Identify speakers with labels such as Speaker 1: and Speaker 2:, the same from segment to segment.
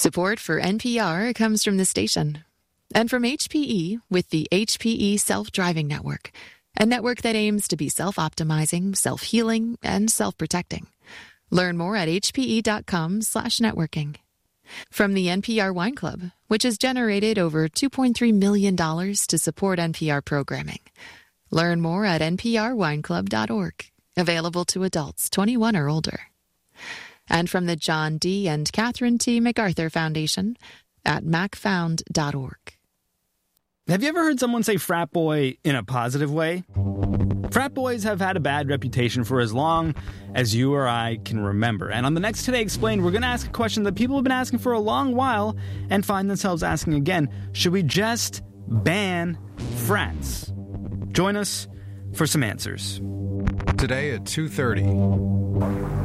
Speaker 1: Support for NPR comes from the station and from HPE with the HPE Self-Driving Network, a network that aims to be self-optimizing, self-healing, and self-protecting. Learn more at hpe.com/networking. From the NPR Wine Club, which has generated over $2.3 million to support NPR programming. Learn more at nprwineclub.org. Available to adults 21 or older. And from the John D. and Catherine T. MacArthur Foundation at macfound.org.
Speaker 2: Have you ever heard someone say frat boy in a positive way? Frat boys have had a bad reputation for as long as you or I can remember. And on the next Today Explained, we're going to ask a question that people have been asking for a long while and find themselves asking again. Should we just ban frats? Join us for some answers.
Speaker 3: Today at 2:30.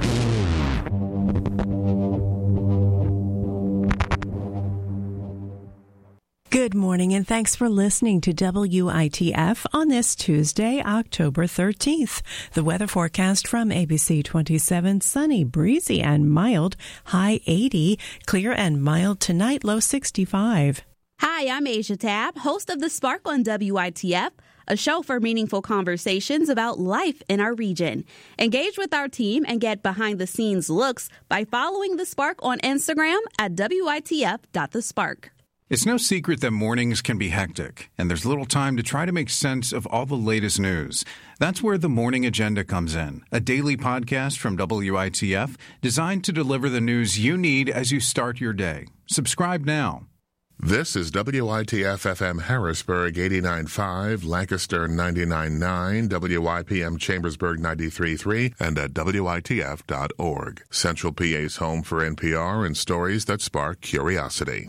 Speaker 4: Good morning, and thanks for listening to WITF on this Tuesday, October 13th. The weather forecast from ABC 27, sunny, breezy, and mild, high 80, clear and mild tonight, low 65.
Speaker 5: Hi, I'm Asia Tab, host of The Spark on WITF, a show for meaningful conversations about life in our region. Engage with our team and get behind-the-scenes looks by following The Spark on Instagram at WITF.TheSpark.
Speaker 3: It's no secret that mornings can be hectic, and there's little time to try to make sense of all the latest news. That's where the Morning Agenda comes in, a daily podcast from WITF designed to deliver the news you need as you start your day. Subscribe now.
Speaker 6: This is WITF-FM Harrisburg 89.5, Lancaster 99.9, WIPM Chambersburg 93.3, and at WITF.org. Central PA's home for NPR and stories that spark curiosity.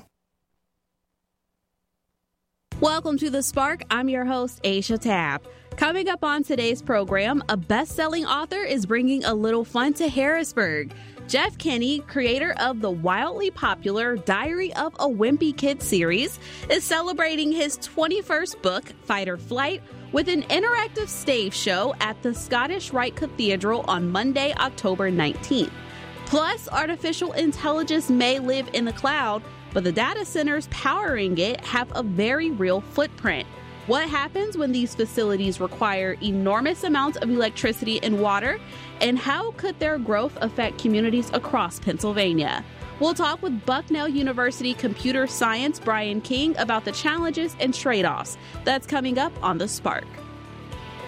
Speaker 5: Welcome to The Spark. I'm your host, Aisha Tab. Coming up on today's program, a best-selling author is bringing a little fun to Harrisburg. Jeff Kinney, creator of the wildly popular Diary of a Wimpy Kid series, is celebrating his 21st book, Fight or Flight, with an interactive stage show at the Scottish Rite Cathedral on Monday, October 19th. Plus, artificial intelligence may live in the cloud, but the data centers powering it have a very real footprint. What happens when these facilities require enormous amounts of electricity and water? And how could their growth affect communities across Pennsylvania? We'll talk with Bucknell University computer science Brian King about the challenges and trade-offs. That's coming up on The Spark.